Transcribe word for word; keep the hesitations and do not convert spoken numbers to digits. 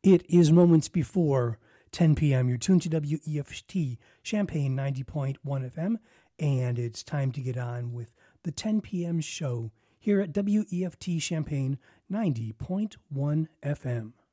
It is moments before ten p.m. You're tuned to W E F T Champaign ninety point one F M, and it's time to get on with the ten p.m. show here at W E F T Champaign ninety point one F M.